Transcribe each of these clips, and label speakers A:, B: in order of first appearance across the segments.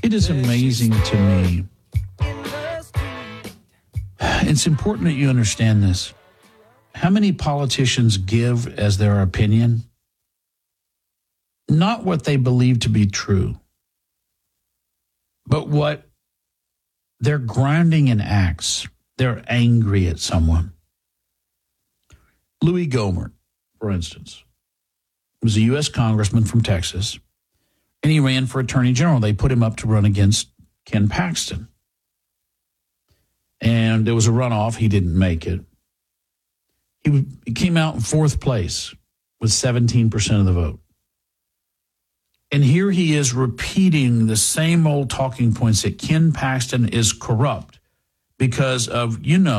A: It is amazing to me. It's important that you understand this. How many politicians give as their opinion? Not what they believe to be true, but what they're grounding in acts. They're angry at someone. Louis Gohmert, for instance, was a U.S. congressman from Texas, and he ran for attorney general. They put him up to run against Ken Paxton. And there was a runoff. He didn't make it. He came out in fourth place with 17% of the vote. And here he is repeating the same old talking points that Ken Paxton is corrupt because of,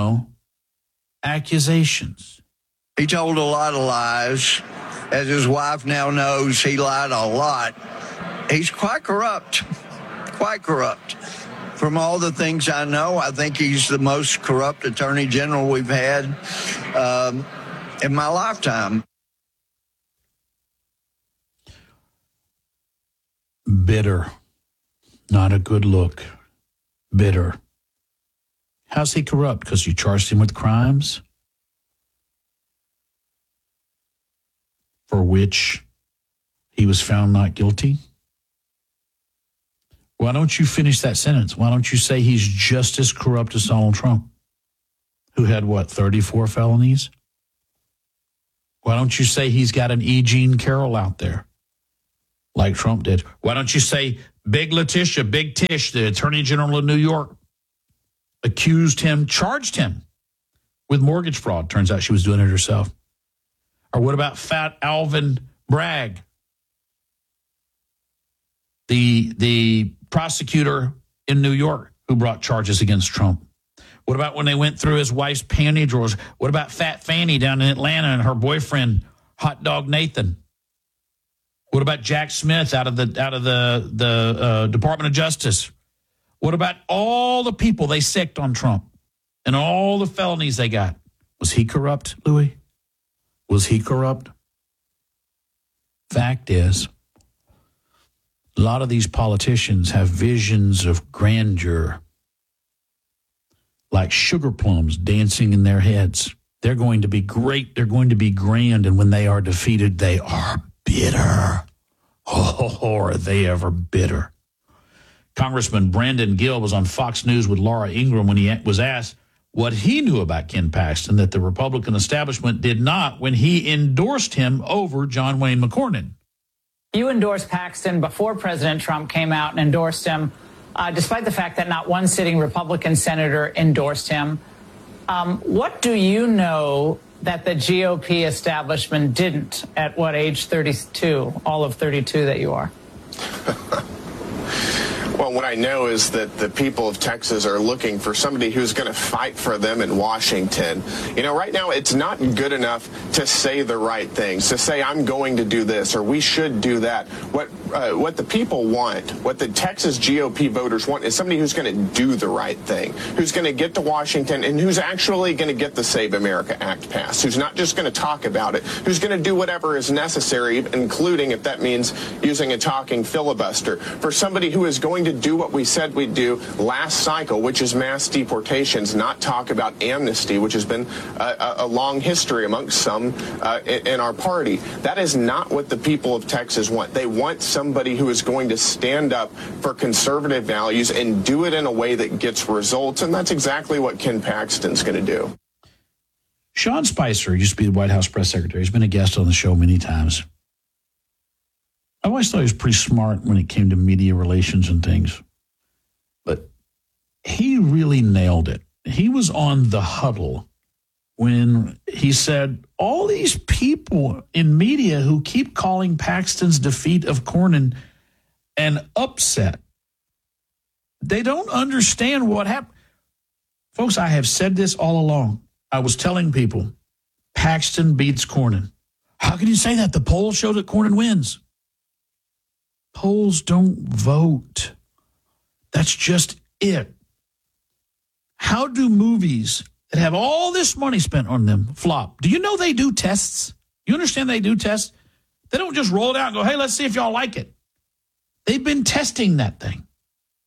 A: accusations.
B: He told a lot of lies. As his wife now knows, he lied a lot. He's quite corrupt. From all the things I know, I think he's the most corrupt attorney general we've had in my lifetime.
A: Bitter. Not a good look. Bitter. How's he corrupt? Because you charged him with crimes for which he was found not guilty? Why don't you finish that sentence? Why don't you say he's just as corrupt as Donald Trump, who had, 34 felonies? Why don't you say he's got an E. Jean Carroll out there, like Trump did? Why don't you say Big Tish, the Attorney General of New York, charged him with mortgage fraud? Turns out she was doing it herself. Or what about Fat Alvin Bragg, the prosecutor in New York who brought charges against Trump? What about when they went through his wife's panty drawers? What about Fat Fanny down in Atlanta and her boyfriend, Hot Dog Nathan? What about Jack Smith out of the Department of Justice? What about all the people they sicked on Trump and all the felonies they got? Was he corrupt, Louis? Was he corrupt? Fact is, a lot of these politicians have visions of grandeur, like sugar plums dancing in their heads. They're going to be great. They're going to be grand. And when they are defeated, they are bitter. Oh, are they ever bitter? Congressman Brandon Gill was on Fox News with Laura Ingraham when he was asked what he knew about Ken Paxton that the Republican establishment did not when he endorsed him over John Wayne McCornyn.
C: You endorsed Paxton before President Trump came out and endorsed him, despite the fact that not one sitting Republican senator endorsed him. What do you know that the GOP establishment didn't at age 32, all of 32 that you are?
D: Well, what I know is that the people of Texas are looking for somebody who's going to fight for them in Washington. Right now it's not good enough to say the right things, to say I'm going to do this or we should do that. What the people want, what the Texas GOP voters want, is somebody who's going to do the right thing, who's going to get to Washington and who's actually going to get the Save America Act passed, who's not just going to talk about it, who's going to do whatever is necessary, including if that means using a talking filibuster, for somebody who is going to do what we said we'd do last cycle, which is mass deportations, not talk about amnesty, which has been a long history amongst some in our party. That is not what the people of Texas want. They want somebody who is going to stand up for conservative values and do it in a way that gets results, and that's exactly what Ken Paxton's going to do.
A: Sean Spicer used to be the White House press secretary. He's been a guest on the show many times. I always thought he was pretty smart when it came to media relations and things. But he really nailed it. He was on The Huddle when he said, all these people in media who keep calling Paxton's defeat of Cornyn an upset, they don't understand what happened. Folks, I have said this all along. I was telling people, Paxton beats Cornyn. How can you say that? The polls show that Cornyn wins. Polls don't vote. That's just it. How do movies that have all this money spent on them flop? Do you know they do tests? You understand they do tests? They don't just roll it out and go, hey, let's see if y'all like it. They've been testing that thing.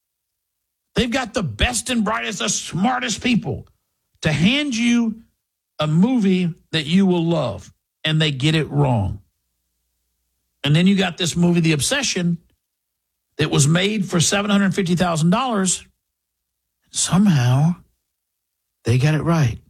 A: They've got the best and brightest, the smartest people to hand you a movie that you will love, and they get it wrong. And then you got this movie, The Obsession, that was made for $750,000. Somehow, they got it right.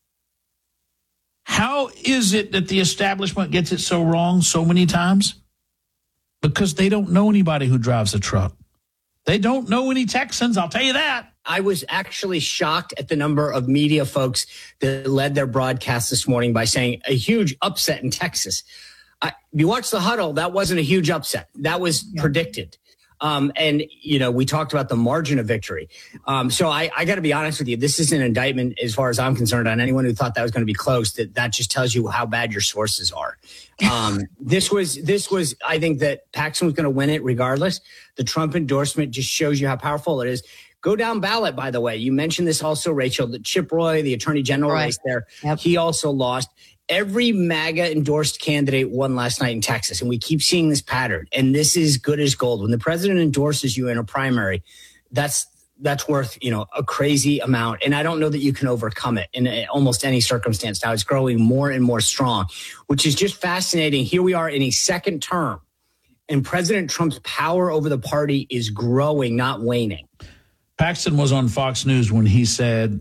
A: How is it that the establishment gets it so wrong so many times? Because they don't know anybody who drives a truck. They don't know any Texans, I'll tell you that.
E: I was actually shocked at the number of media folks that led their broadcast this morning by saying a huge upset in Texas. You watch the huddle, that wasn't a huge upset. That was predicted. And, you know, we talked about the margin of victory. So I got to be honest with you. This is an indictment, as far as I'm concerned, on anyone who thought that was going to be close. That just tells you how bad your sources are. This was, I think that Paxton was going to win it regardless. The Trump endorsement just shows you how powerful it is. Go down ballot, by the way. You mentioned this also, Rachel, that Chip Roy, the attorney general race there, he also lost. Every MAGA endorsed candidate won last night in Texas, and we keep seeing this pattern. And this is good as gold. When the president endorses you in a primary, that's worth, you know, a crazy amount. And I don't know that you can overcome it in almost any circumstance. Now it's growing more and more strong, which is just fascinating. Here we are in a second term, and President Trump's power over the party is growing, not waning.
A: Paxton was on Fox News when he said,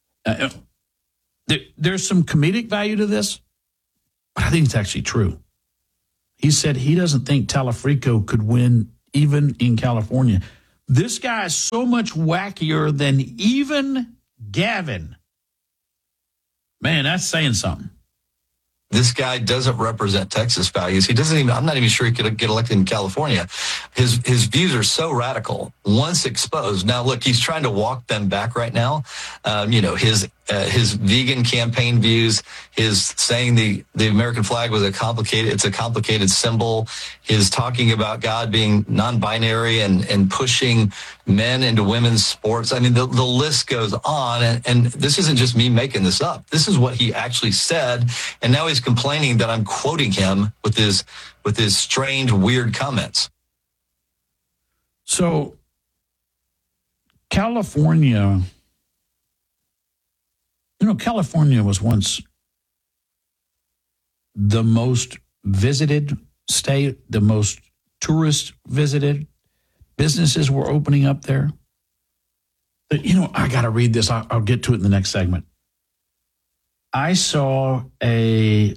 A: there's some comedic value to this, but I think it's actually true. He said he doesn't think Talafrico could win even in California. This guy is so much wackier than even Gavin. Man, that's saying something.
F: This guy doesn't represent Texas values. He doesn't even, I'm not even sure he could get elected in California. His views are so radical once exposed. Now, look, he's trying to walk them back right now. His vegan campaign views, his saying the American flag was it's a complicated symbol, his talking about God being non-binary and pushing men into women's sports. I mean, the list goes on. And this isn't just me making this up. This is what he actually said. And now he's complaining that I'm quoting him with his strange, weird comments.
A: So California was once the most visited state, the most tourist visited. Businesses were opening up there. But, I got to read this. I'll get to it in the next segment. I saw I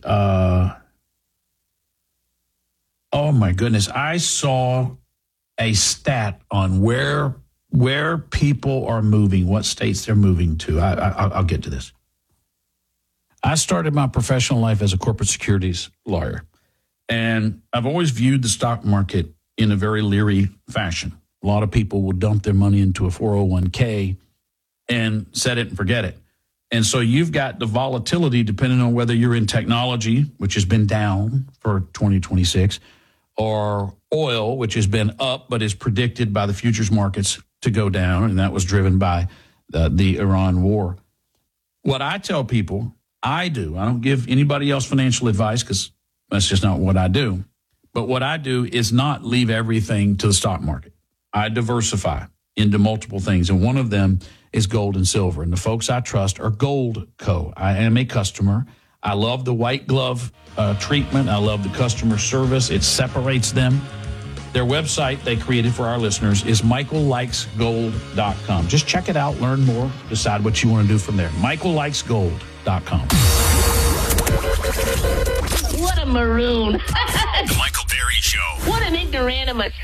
A: saw a stat on where people are moving, what states they're moving to. I'll get to this. I started my professional life as a corporate securities lawyer, and I've always viewed the stock market in a very leery fashion. A lot of people will dump their money into a 401k and set it and forget it. And so you've got the volatility depending on whether you're in technology, which has been down for 2026, or oil, which has been up but is predicted by the futures markets to go down, and that was driven by the Iran war. What I tell people, I don't give anybody else financial advice because that's just not what I do. But what I do is not leave everything to the stock market. I diversify into multiple things, and one of them is gold and silver. And the folks I trust are Goldco. I am a customer. I love the white glove treatment. I love the customer service. It separates them. Their website they created for our listeners is michaellikesgold.com. Just check it out, learn more, decide what you want to do from there. michaellikesgold.com.
G: What a maroon.
H: The Michael Berry Show.
G: What an ignoramus.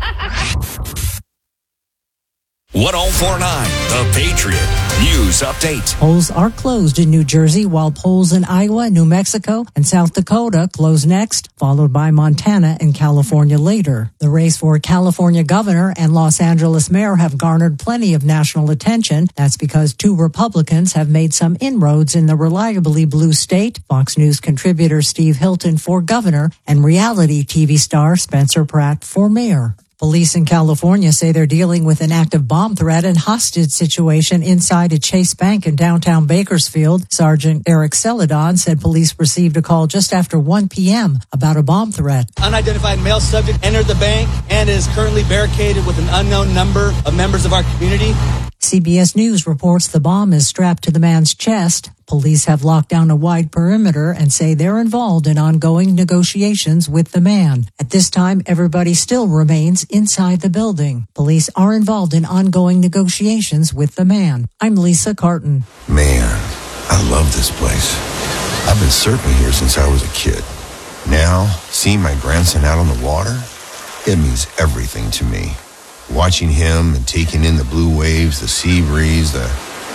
H: 1049, The Patriot. News update.
I: Polls are closed in New Jersey, while polls in Iowa, New Mexico, and South Dakota close next, followed by Montana and California later. The race for California governor and Los Angeles mayor have garnered plenty of national attention. That's because two Republicans have made some inroads in the reliably blue state. Fox News contributor Steve Hilton for governor and reality TV star Spencer Pratt for mayor. Police in California say they're dealing with an active bomb threat and hostage situation inside a Chase Bank in downtown Bakersfield. Sergeant Eric Celadon said police received a call just after 1 p.m. about a bomb threat.
J: Unidentified male subject entered the bank and is currently barricaded with an unknown number of members of our community.
I: CBS News reports the bomb is strapped to the man's chest. Police have locked down a wide perimeter and say they're involved in ongoing negotiations with the man. At this time, everybody still remains inside the building. Police are involved in ongoing negotiations with the man. I'm Lisa Carton.
J: Man, I love this place. I've been surfing here since I was a kid. Now, seeing my grandson out on the water, it means everything to me. Watching him and taking in the blue waves, the sea breeze, the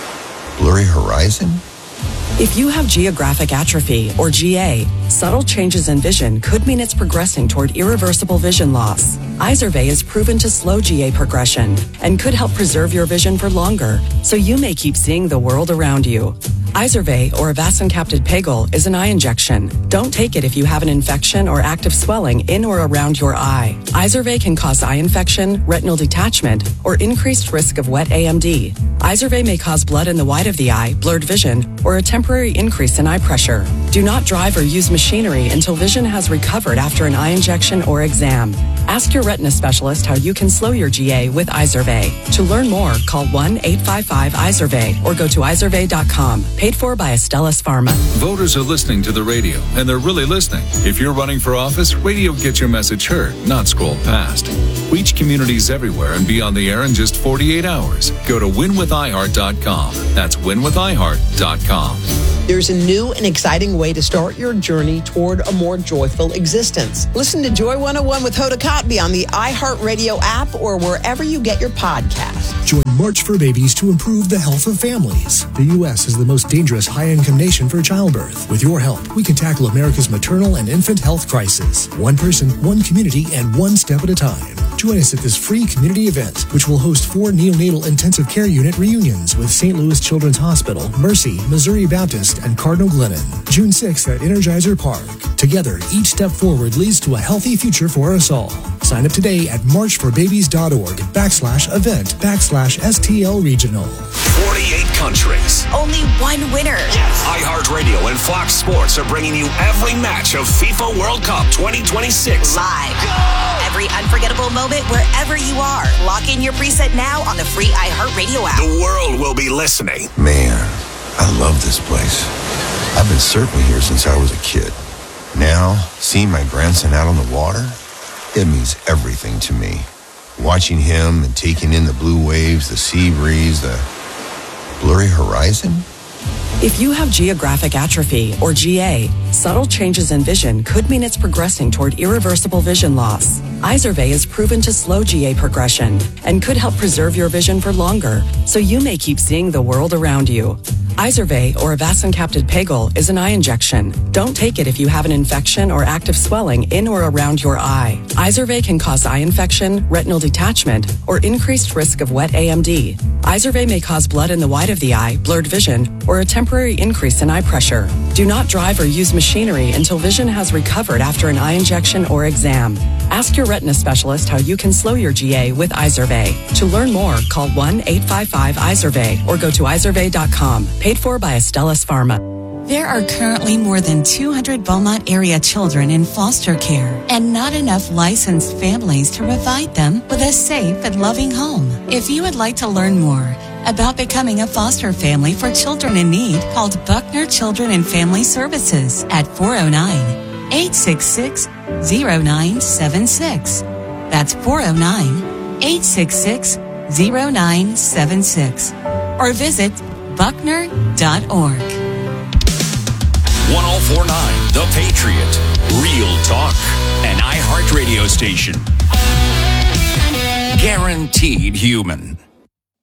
J: blurry horizon.
K: If you have geographic atrophy, or GA, subtle changes in vision could mean it's progressing toward irreversible vision loss. Izervay is proven to slow GA progression and could help preserve your vision for longer, so you may keep seeing the world around you. Izervay, or avacincaptad pegol, is an eye injection. Don't take it if you have an infection or active swelling in or around your eye. Izervay can cause eye infection, retinal detachment, or increased risk of wet AMD. Izervay may cause blood in the white of the eye, blurred vision, or a temporary increase in eye pressure. Do not drive or use machinery until vision has recovered after an eye injection or exam. Ask your retina specialist how you can slow your GA with Izervay. To learn more, call 1-855-IZERVAY or go to izervay.com. Paid for by Astellas Pharma.
L: Voters are listening to the radio, and they're really listening. If you're running for office, radio gets your message heard, not scrolled past. Reach communities everywhere and be on the air in just 48 hours. Go to winwithiheart.com. That's winwithiheart.com.
M: There's a new and exciting way to start your journey toward a more joyful existence. Listen to Joy 101 with Hoda Kotb on the iHeartRadio app or wherever you get your podcasts.
N: Join March for Babies to improve the health of families. The U.S. is the most dangerous high-income nation for childbirth. With your help, we can tackle America's maternal and infant health crisis. One person, one community, and one step at a time. Join us at this free community event, which will host 4 neonatal intensive care unit reunions with St. Louis Children's Hospital, Mercy, Missouri Baptist, and Cardinal Glennon. June 6th at Energizer Park. Together, each step forward leads to a healthy future for us all. Sign up today at marchforbabies.org/event/STL Regional.
H: 48 countries.
O: Only one winner.
H: Yes. iHeartRadio and Fox Sports are bringing you every match of FIFA World Cup 2026.
O: Live. Go! Every unforgettable moment wherever you are. Lock in your preset now on the free iHeartRadio app.
H: The world will be listening.
J: Man, I love this place. I've been surfing here since I was a kid. Now, seeing my grandson out on the water, it means everything to me. Watching him and taking in the blue waves, the sea breeze, the blurry horizon.
K: If you have geographic atrophy, or GA, subtle changes in vision could mean it's progressing toward irreversible vision loss. Izervay is proven to slow GA progression and could help preserve your vision for longer, so you may keep seeing the world around you. Izervay, or avacincaptad pegol, is an eye injection. Don't take it if you have an infection or active swelling in or around your eye. Izervay can cause eye infection, retinal detachment, or increased risk of wet AMD. Izervay may cause blood in the white of the eye, blurred vision, or a temporary increase in eye pressure. Do not drive or use machinery until vision has recovered after an eye injection or exam. Ask your retina specialist how you can slow your GA with Izervay. To learn more, call 1-855-IZERVAY or go to izervay.com. Paid for by Astellas Pharma.
P: There are currently more than 200 Beaumont area children in foster care and not enough licensed families to provide them with a safe and loving home. If you would like to learn more about becoming a foster family for children in need, call Buckner Children and Family Services at 409-866-0976. That's 409-866-0976. Or visit buckner.org.
H: 1049 The Patriot. Real talk. An iHeart radio station. Guaranteed human.